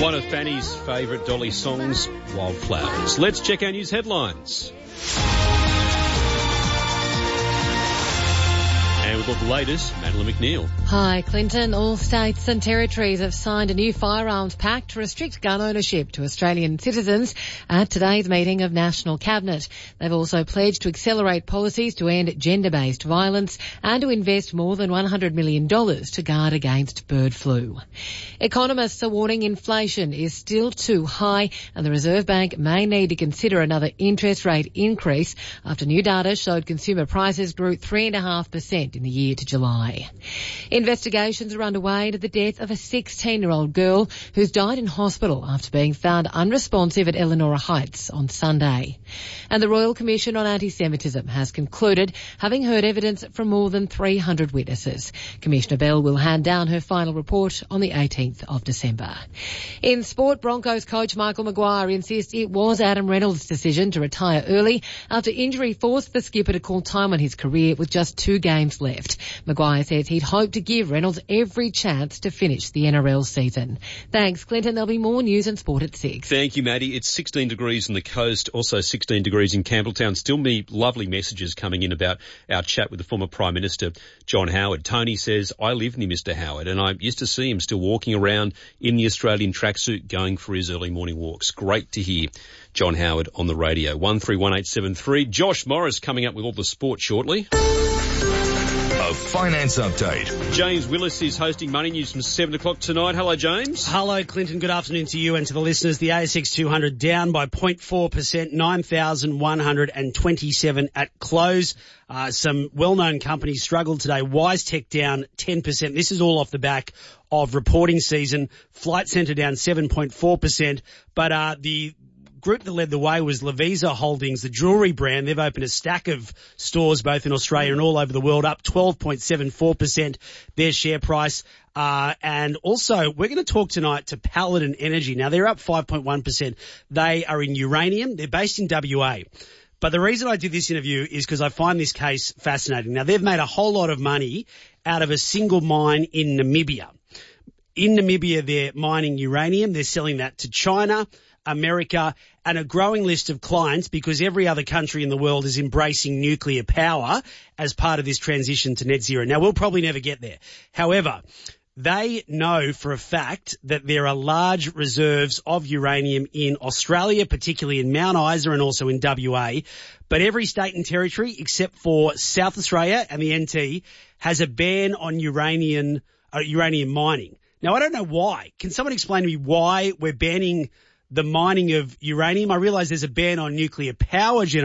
One of Fanny's favourite Dolly songs, Wildflowers. Let's check our news headlines. And we've got the latest, Madeline McNeil. Hi, Clinton. All states and territories have signed a new firearms pact to restrict gun ownership to Australian citizens at today's meeting of National Cabinet. They've also pledged to accelerate policies to end gender-based violence and to invest more than $100 million to guard against bird flu. Economists are warning inflation is still too high and the Reserve Bank may need to consider another interest rate increase after new data showed consumer prices grew 3.5% in the year to July. Investigations are underway into the death of a 16-year-old girl who's died in hospital after being found unresponsive at Eleanor Heights on Sunday. And the Royal Commission on Anti-Semitism has concluded having heard evidence from more than 300 witnesses. Commissioner Bell will hand down her final report on the 18th of December. In sport, Broncos coach Michael Maguire insists it was Adam Reynolds' decision to retire early after injury forced the skipper to call time on his career with just 2 games left. Maguire says he'd hoped to give Reynolds every chance to finish the NRL season. Thanks, Clinton. There'll be more news and sport at 6. Thank you, Maddie. It's 16 degrees on the coast, also 16 degrees in Campbelltown. Still lovely messages coming in about our chat with the former Prime Minister, John Howard. Tony says, I live near Mr Howard and I used to see him still walking around in the Australian tracksuit going for his early morning walks. Great to hear John Howard on the radio. 131873. Josh Morris coming up with all the sport shortly. A finance update. James Willis is hosting Money News from 7 o'clock tonight. Hello, James. Hello, Clinton. Good afternoon to you and to the listeners. The ASX 200 down by 0.4%, 9,127 at close. Some well-known companies struggled today. WiseTech down 10%. This is all off the back of reporting season. Flight Centre down 7.4%. But the group that led the way was Lovisa Holdings, the jewellery brand. They've opened a stack of stores both in Australia and all over the world, up 12.74%, their share price. And also, we're going to talk tonight to Paladin Energy. Now, they're up 5.1%. They are in uranium. They're based in WA. But the reason I did this interview is because I find this case fascinating. Now, they've made a whole lot of money out of a single mine in Namibia. In Namibia, they're mining uranium. They're selling that to China, America, and a growing list of clients because every other country in the world is embracing nuclear power as part of this transition to net zero. Now, we'll probably never get there. However, they know for a fact that there are large reserves of uranium in Australia, particularly in Mount Isa and also in WA. But every state and territory except for South Australia and the NT has a ban on uranium mining. Now, I don't know why. Can someone explain to me why we're banning the mining of uranium? I realise there's a ban on nuclear power generation.